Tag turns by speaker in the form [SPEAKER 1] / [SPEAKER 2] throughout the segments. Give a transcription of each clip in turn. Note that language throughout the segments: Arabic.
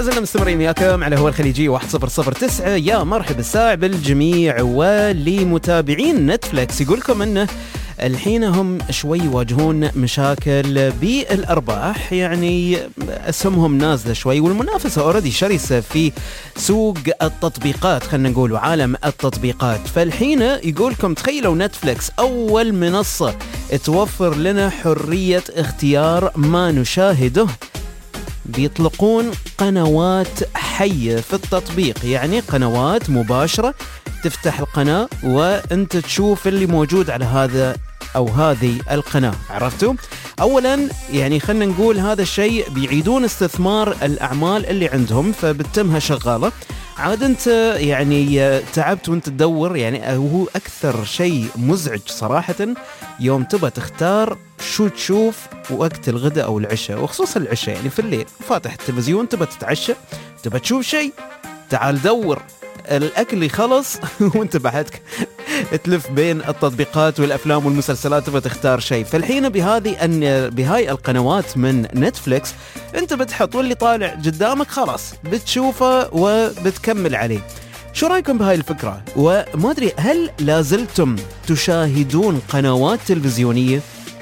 [SPEAKER 1] زلنا مستمرين وياكم على هو الخليجي 1009. يا مرحبا الساع بالجميع ولمتابعين نتفليكس. يقولكم انه الحين هم شوي يواجهون مشاكل بالأرباح، يعني أسهمهم نازلة شوي والمنافسة أوريدي شرسة في سوق التطبيقات، خلنا نقول وعالم التطبيقات. فالحين يقولكم تخيلوا نتفليكس أول منصة توفر لنا حرية اختيار ما نشاهده، بيطلقون قنوات حية في التطبيق، يعني قنوات مباشرة تفتح القناة وانت تشوف اللي موجود على هذا او هذه القناة. عرفتوا؟ اولا يعني خلنا نقول هذا الشيء بيعيدون استثمار الاعمال اللي عندهم، فبتتمها شغالة. عاد انت يعني تعبت وانت تدور، يعني هو اكثر شيء مزعج صراحة يوم تبى تختار شو تشوف وقت الغداء او العشاء، وخصوصا العشاء يعني في الليل فاتح التلفزيون تبى تتعشى تبى تشوف شيء، تعال دور الأكل يخلص وانت بعدك تلف بين التطبيقات والأفلام والمسلسلات تبى تختار شيء. فالحين بهاي القنوات من نتفليكس انت بتحط واللي طالع قدامك خلاص بتشوفه وبتكمل عليه. شو رأيكم بهاي الفكرة؟ وما أدري هل لازلتم تشاهدون قنوات تلفزيونية؟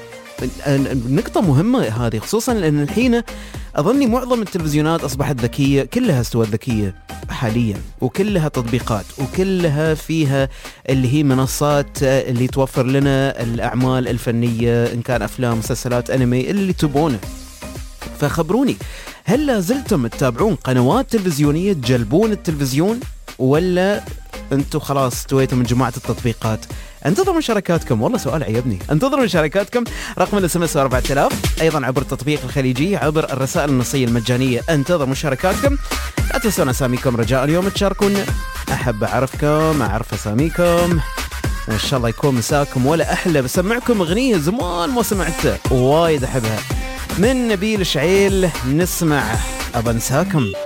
[SPEAKER 1] نقطة مهمة هذه، خصوصا لأن الحين أظني معظم التلفزيونات أصبحت ذكية، كلها استوت ذكية حاليا، وكلها تطبيقات، وكلها فيها اللي هي منصات اللي توفر لنا الأعمال الفنية إن كان أفلام مسلسلات أنمي اللي تبونه. فخبروني هل لازلتم تتابعون قنوات تلفزيونية تجلبون التلفزيون، ولا أنتوا خلاص استويتوا من جماعة التطبيقات؟ انتظر مشاركاتكم، والله سؤال عيبني. انتظر مشاركاتكم، رقم الSMS 4000، ايضا عبر التطبيق الخليجي، عبر الرسائل النصية المجانية. انتظر مشاركاتكم، لا تنسون اساميكم رجاء اليوم تشاركون، احب اعرفكم اعرف اساميكم، وان شاء الله يكون مساكم ولا احلى. بسمعكم اغنية زمان ما سمعتها وايد احبها من نبيل شعيل، نسمع ابى انساكم.